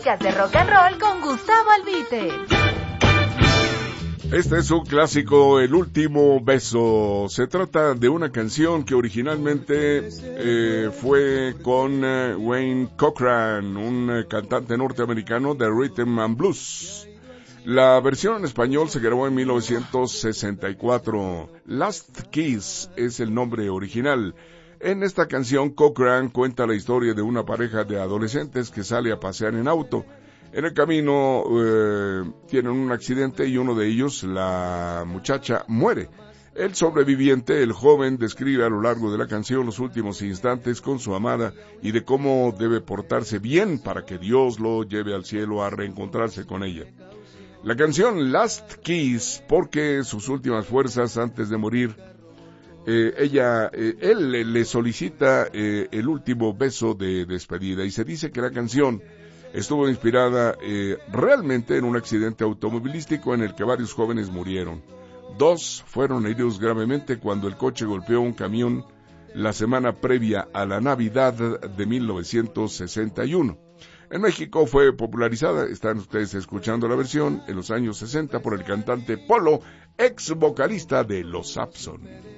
Clásicas de rock and roll con Gustavo Albite. Este es un clásico, El último beso. Se trata de una canción que originalmente fue con Wayne Cochran, un cantante norteamericano de rhythm and blues. La versión en español se grabó en 1964. Last Kiss es el nombre original. En esta canción, Cochran cuenta la historia de una pareja de adolescentes que sale a pasear en auto. En el camino tienen un accidente y uno de ellos, la muchacha, muere. El sobreviviente, el joven, describe a lo largo de la canción los últimos instantes con su amada y de cómo debe portarse bien para que Dios lo lleve al cielo a reencontrarse con ella. La canción Last Kiss, porque sus últimas fuerzas antes de morir, él le solicita el último beso de despedida, y se dice que la canción estuvo inspirada realmente en un accidente automovilístico en el que varios jóvenes murieron. 2 fueron heridos gravemente cuando el coche golpeó un camión la semana previa a la Navidad de 1961. En México fue popularizada, están ustedes escuchando la versión, en los años 60 por el cantante Polo, ex vocalista de Los Saxon.